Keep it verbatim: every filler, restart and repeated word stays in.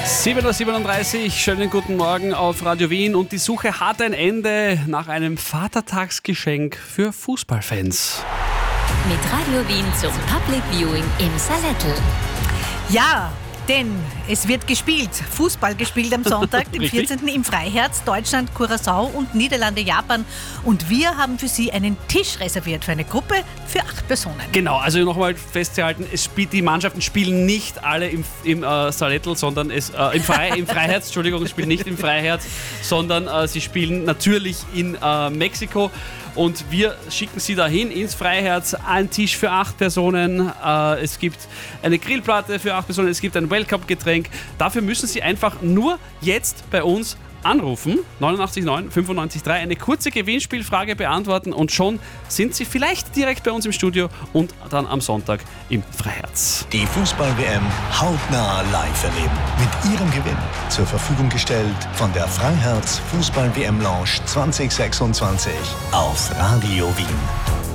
sieben Uhr siebenunddreißig, schönen guten Morgen auf Radio Wien und die Suche hat ein Ende nach einem Vatertagsgeschenk für Fußballfans. Mit Radio Wien zum Public Viewing im Salettl. Ja, denn es wird gespielt. Fußball gespielt am Sonntag, dem vierzehnten im Freiherz. Deutschland, Curaçao und Niederlande, Japan. Und wir haben für Sie einen Tisch reserviert für eine Gruppe für acht Personen. Genau, also nochmal festzuhalten, es spielt, die Mannschaften spielen nicht alle im, im äh, Salettl, sondern es, äh, im, Frei, im Freiherz, Entschuldigung, es spielen nicht im Freiherz, sondern äh, sie spielen natürlich in äh, Mexiko. Und wir schicken Sie dahin ins Freiherz, einen Tisch für acht Personen, äh, es gibt eine Grillplatte für acht Personen, es gibt ein Welcome-Getränk. Dafür müssen Sie einfach nur jetzt bei uns anrufen, neunundachtzig neun fünfundneunzig drei, eine kurze Gewinnspielfrage beantworten und schon sind Sie vielleicht direkt bei uns im Studio und dann am Sonntag im Freiherz. Die Fußball-W M hautnah live erleben. Mit Ihrem Gewinn zur Verfügung gestellt von der Freiherz Fußball-W M Lounge zwanzig sechsundzwanzig auf Radio Wien.